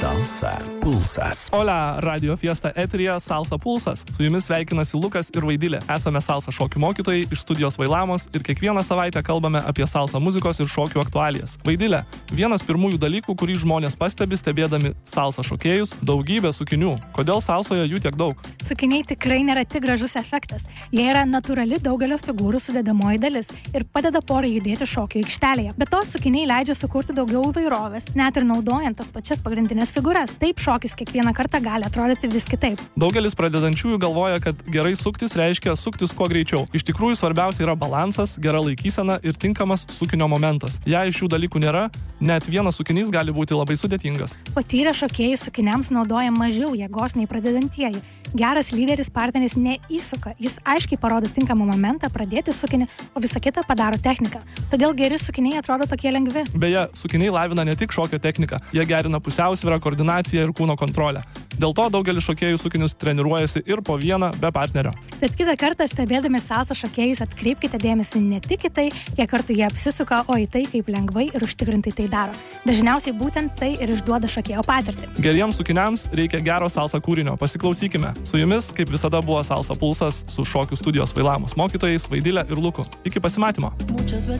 Salsa Pulsas. Hola, Radio Fiesta eteryje Salsa Pulsas. Su jumis sveikinasi Lukas ir Vaidilė. Esame salsa šokių mokytojai iš studijos Vailamos ir kiekvieną savaitę kalbame apie salsa muzikos ir šokių aktualijas. Vaidilė, vienas pirmųjų dalykų, kurį žmonės pastebi stebėdami salsa šokėjus, daugybė sukinių. Kodėl salsoje jų tiek daug? Sukiniai tikrai nėra tik gražus efektas. Jie yra natūrali daugelio figūrų sudedamoji dalis ir padeda porai judėti šokių aikštelėje. Be to, sukiniai leidžia sukurti daugiau įvairovės, net ir naudojant tas pačias pagrindinės figūras. Taip šokis kiekvieną kartą gali atrodyti vis kitaip. Daugelis pradedančiųjų galvoja, kad gerai suktis reiškia suktis kuo greičiau. Iš tikrųjų svarbiausia yra balansas, gera laikysena ir tinkamas sukinio momentas. Jei šių dalykų nėra, net vienas sukinys gali būti labai sudėtingas. Patyrę šokėjai sukiniams naudoja mažiau jėgos nei pradedantieji. Geras lyderis partneris neįsuka, jis aiškiai parodo tinkamą momentą pradėti sukinį, o visą kitą padaro techniką. Todėl geri sukiniai atrodo tokie lengvi. Beje, sukiniai lavina ne tik šokio techniką, jie gerina pusiausvyrą, koordinaciją ir kūno kontrolę. Dėl to daugelis šokėjų sukinius treniruojasi ir po vieną be partnerio. Bet kitą kartą stebėdami salsa šokėjus atkreipkite dėmesį ne tik į tai, kiek kartų jie apsisuka, o į tai, kaip lengvai ir užtikrintai tai daro. Dažniausiai būtent tai ir išduoda šokėjo patirtį. Geriems sukiniams reikia gero salsa kūrinio. Pasiklausykime. Su jumis, kaip visada, buvo Salsa Pulsas su šokių studijos Vailamos mokytojais Vaidilė ir Luku. Iki pasimatymo.